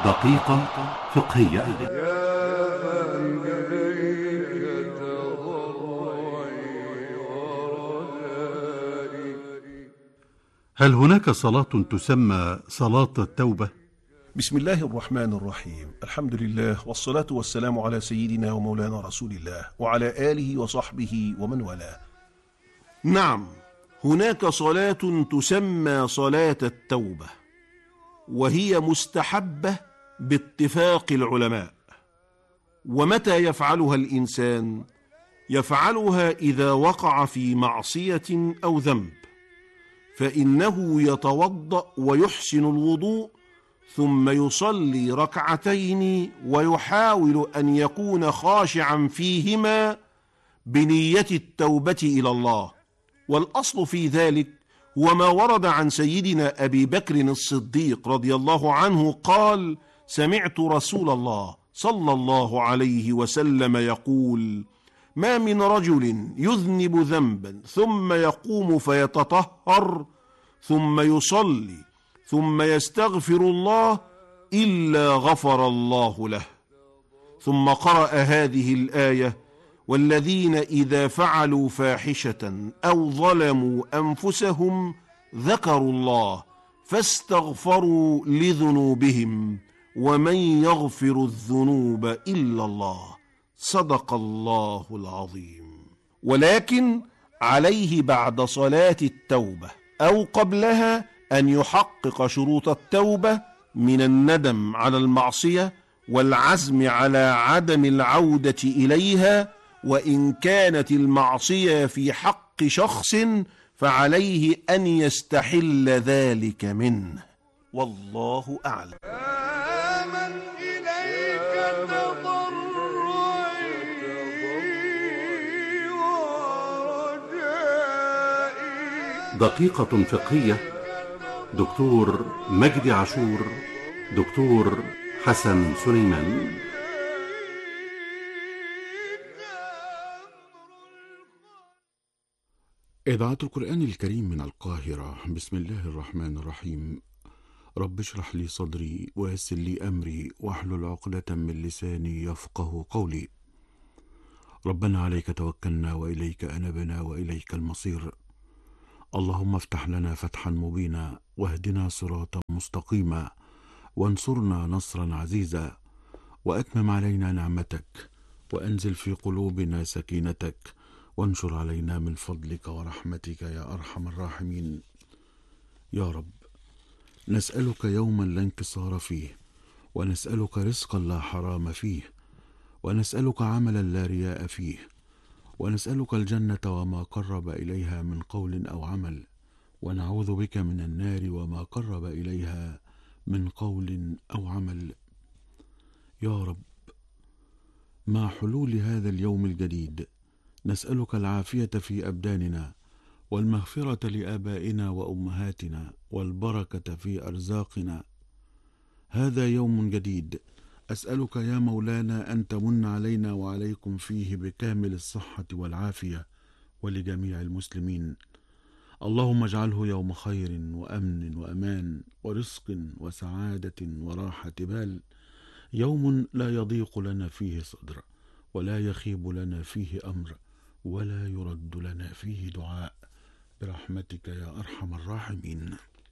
دقيقة فقهية. هل هناك صلاة تسمى صلاة التوبة؟ بسم الله الرحمن الرحيم. الحمد لله والصلاة والسلام على سيدنا ومولانا رسول الله وعلى آله وصحبه ومن والاه. نعم، هناك صلاة تسمى صلاة التوبة، وهي مستحبة باتفاق العلماء. ومتى يفعلها الإنسان؟ يفعلها إذا وقع في معصية أو ذنب، فإنه يتوضأ ويحسن الوضوء، ثم يصلي ركعتين ويحاول أن يكون خاشعا فيهما بنية التوبة إلى الله. والأصل في ذلك هو ما ورد عن سيدنا أبي بكر الصديق رضي الله عنه قال: سمعت رسول الله صلى الله عليه وسلم يقول: ما من رجل يذنب ذنبا ثم يقوم فيتطهر ثم يصلي ثم يستغفر الله إلا غفر الله له. ثم قرأ هذه الآية: والذين إذا فعلوا فاحشة أو ظلموا أنفسهم ذكروا الله فاستغفروا لذنوبهم ومن يغفر الذنوب إلا الله. صدق الله العظيم. ولكن عليه بعد صلاة التوبة أو قبلها أن يحقق شروط التوبة من الندم على المعصية والعزم على عدم العودة إليها، وإن كانت المعصية في حق شخص فعليه أن يستحل ذلك منه، والله أعلم. دقيقة فقهية. دكتور مجدي عاشور، دكتور حسن سليمان. إذاعة القرآن الكريم من القاهرة. بسم الله الرحمن الرحيم. رب اشرح لي صدري ويسر لي أمري واحلل عقدة من لساني يفقه قولي. ربنا عليك توكلنا وإليك أنبنا وإليك المصير. اللهم افتح لنا فتحا مبينا واهدنا صراطا مستقيما وانصرنا نصرا عزيزا وأتمم علينا نعمتك وأنزل في قلوبنا سكينتك وانشر علينا من فضلك ورحمتك يا أرحم الراحمين. يا رب، نسألك يوما لا انكسار فيه، ونسألك رزقا لا حرام فيه، ونسألك عملا لا رياء فيه، ونسألك الجنة وما قرب إليها من قول أو عمل، ونعوذ بك من النار وما قرب إليها من قول أو عمل. يا رب، مع حلول هذا اليوم الجديد نسألك العافية في أبداننا، والمغفرة لآبائنا وأمهاتنا، والبركة في أرزاقنا. هذا يوم جديد أسألك يا مولانا أن تمن علينا وعليكم فيه بكامل الصحة والعافية ولجميع المسلمين. اللهم اجعله يوم خير وأمن وأمان ورزق وسعادة وراحة بال، يوم لا يضيق لنا فيه صدر، ولا يخيب لنا فيه أمر، ولا يرد لنا فيه دعاء، برحمتك يا أرحم الراحمين.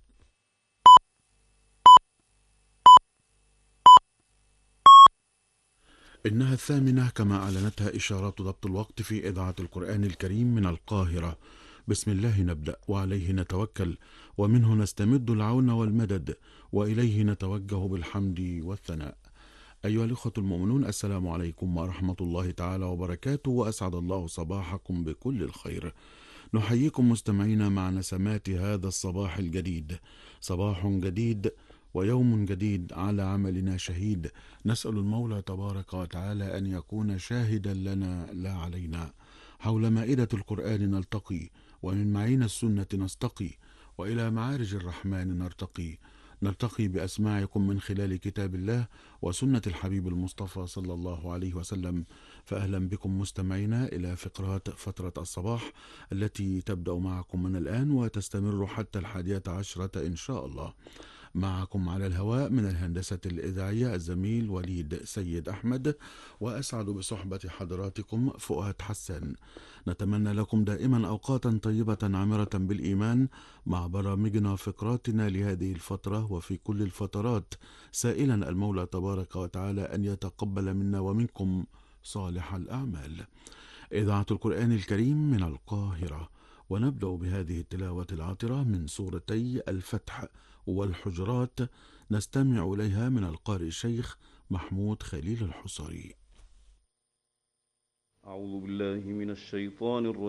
إنها 8 كما أعلنتها إشارات ضبط الوقت في إذاعة القرآن الكريم من القاهرة. بسم الله نبدأ وعليه نتوكل، ومنه نستمد العون والمدد، وإليه نتوجه بالحمد والثناء. أيها الأخوة المؤمنون، السلام عليكم ورحمة الله تعالى وبركاته، وأسعد الله صباحكم بكل الخير. نحييكم مستمعين مع نسمات هذا الصباح الجديد. صباح جديد ويوم جديد على عملنا شهيد. نسأل المولى تبارك وتعالى أن يكون شاهدا لنا لا علينا. حول مائدة القرآن نلتقي، ومن معين السنة نستقي، وإلى معارج الرحمن نرتقي بأسماعكم من خلال كتاب الله وسنة الحبيب المصطفى صلى الله عليه وسلم. فأهلا بكم مستمعينا إلى فقرات فترة الصباح التي تبدأ معكم من الآن وتستمر حتى 11 إن شاء الله. معكم على الهواء من الهندسة الإذاعية الزميل وليد سيد أحمد، وأسعد بصحبة حضراتكم فؤاد حسان. نتمنى لكم دائما أوقاتا طيبة عامرة بالإيمان مع برامجنا وفقراتنا لهذه الفترة وفي كل الفترات، سائلا المولى تبارك وتعالى أن يتقبل منا ومنكم صالح الأعمال. إذاعة القرآن الكريم من القاهرة، ونبدأ بهذه التلاوة العاطرة من سورتي الفتح والحجرات، نستمع إليها من القارئ الشيخ محمود خليل الحصري. أعوذ بالله من الشيطان الرجيم.